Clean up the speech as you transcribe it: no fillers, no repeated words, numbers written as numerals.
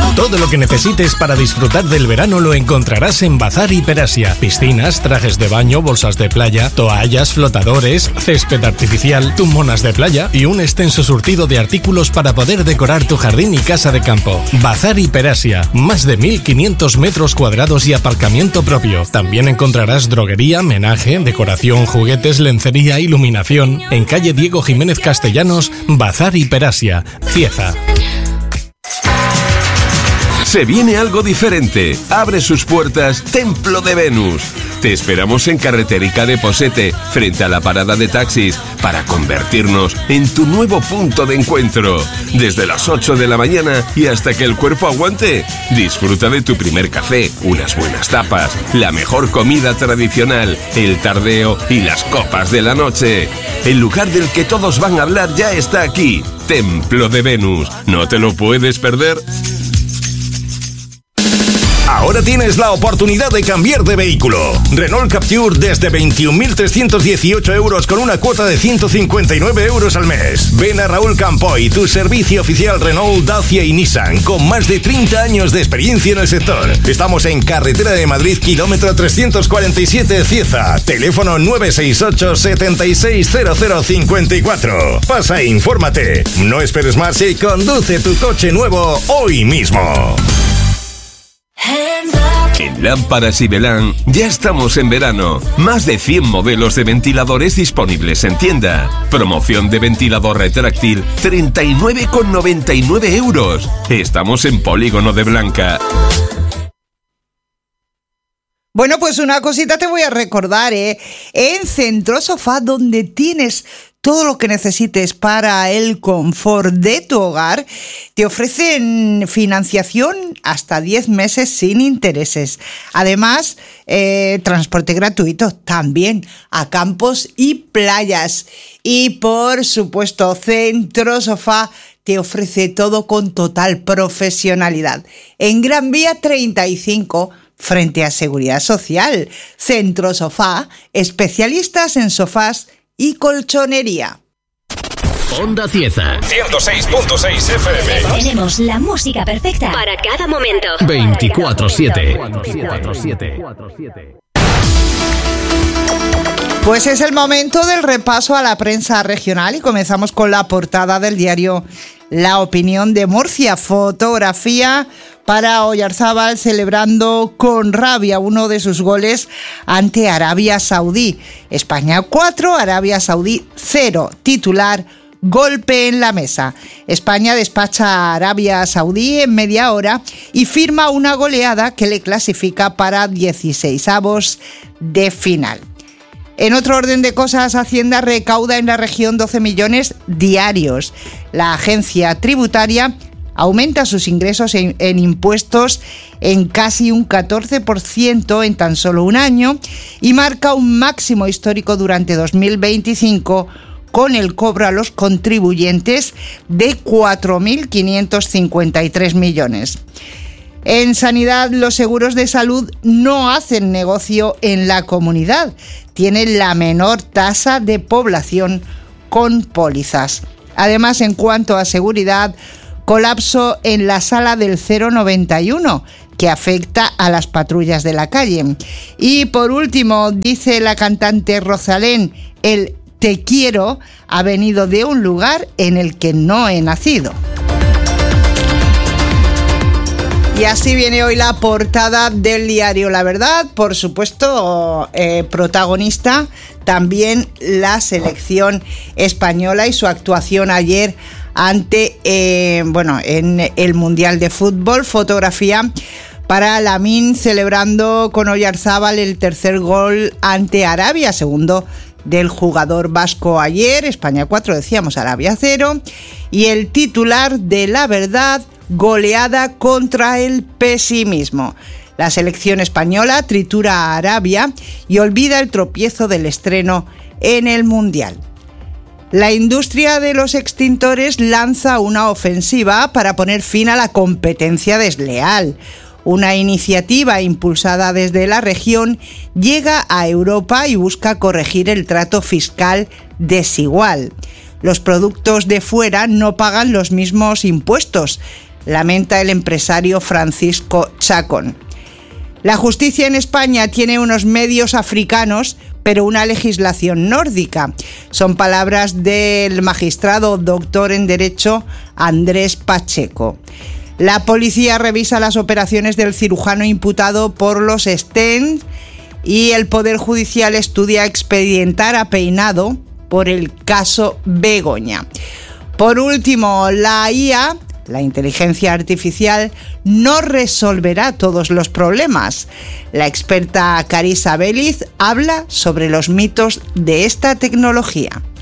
Todo lo que necesites para disfrutar del verano lo encontrarás en Bazar Hiperasia. Piscinas, trajes de baño, bolsas de playa, toallas, flotadores, césped artificial, tumonas de playa y un extenso surtido de artículos para poder decorar tu jardín y casa de campo. Bazar Hiperasia, más de 1.500 metros cuadrados y aparcamiento propio. También encontrarás droguería, menaje, decoración, juguetes, lencería, iluminación. En calle Diego Jiménez Castellanos, Bazar Hiperasia, Cieza. Se viene algo diferente. Abre sus puertas Templo de Venus. Te esperamos en Carreterica de Posete, frente a la parada de taxis, para convertirnos en tu nuevo punto de encuentro. Desde las 8 de la mañana y hasta que el cuerpo aguante. Disfruta de tu primer café, unas buenas tapas, la mejor comida tradicional, el tardeo y las copas de la noche. El lugar del que todos van a hablar ya está aquí. Templo de Venus. ¿No te lo puedes perder? Ahora tienes la oportunidad de cambiar de vehículo. Renault Captur desde 21.318 euros con una cuota de 159 euros al mes. Ven a Raúl Campoy, tu servicio oficial Renault, Dacia y Nissan, con más de 30 años de experiencia en el sector. Estamos en Carretera de Madrid, kilómetro 347, Cieza. Teléfono 968 760054. Pasa e infórmate. No esperes más y conduce tu coche nuevo hoy mismo. En Lámparas Ibelán ya estamos en verano. Más de 100 modelos de ventiladores disponibles en tienda. Promoción de ventilador retráctil 39,99 euros. Estamos en Polígono de Blanca. Bueno, pues una cosita te voy a recordar, En Centro Sofá, donde tienes todo lo que necesites para el confort de tu hogar, te ofrecen financiación hasta 10 meses sin intereses. Además, transporte gratuito también a campos y playas. Y por supuesto, Centro Sofá te ofrece todo con total profesionalidad. En Gran Vía 35, frente a Seguridad Social. Centro Sofá, especialistas en sofás y colchonería. Onda Cieza 106.6 FM. Tenemos la música perfecta para cada momento. 24/7. Pues es el momento del repaso a la prensa regional y comenzamos con la portada del diario La Opinión de Murcia. Fotografía para Oyarzábal celebrando con rabia uno de sus goles ante Arabia Saudí. España 4, Arabia Saudí 0. Titular: golpe en la mesa. España despacha a Arabia Saudí en media hora y firma una goleada que le clasifica para 16avos de final. En otro orden de cosas, Hacienda recauda en la región 12 millones diarios. La agencia tributaria aumenta sus ingresos en impuestos en casi un 14% en tan solo un año y marca un máximo histórico durante 2025 con el cobro a los contribuyentes de 4.553 millones. En sanidad, los seguros de salud no hacen negocio en la comunidad. Tienen la menor tasa de población con pólizas. Además, en cuanto a seguridad, colapso en la sala del 091, que afecta a las patrullas de la calle. Y por último, dice la cantante Rosalén, el te quiero ha venido de un lugar en el que no he nacido. Y así viene hoy la portada del diario La Verdad. Por supuesto, protagonista también la selección española y su actuación ayer ante, en el Mundial de Fútbol. Fotografía para Lamine celebrando con Oyarzábal el tercer gol ante Arabia, segundo del jugador vasco ayer. España 4, decíamos, Arabia 0. Y el titular de La Verdad: goleada contra el pesimismo. La selección española tritura a Arabia y olvida el tropiezo del estreno en el Mundial. La industria de los extintores lanza una ofensiva para poner fin a la competencia desleal. Una iniciativa impulsada desde la región llega a Europa y busca corregir el trato fiscal desigual. Los productos de fuera no pagan los mismos impuestos. lamenta el empresario Francisco Chacón. La justicia en España tiene unos medios africanos, pero una legislación nórdica. Son palabras del magistrado doctor en Derecho Andrés Pacheco. La policía revisa las operaciones del cirujano imputado por los stents y el Poder Judicial estudia expedientar a Peinado por el caso Begoña. Por último, la IA, la inteligencia artificial, no resolverá todos los problemas. La experta Carissa Vélez habla sobre los mitos de esta tecnología.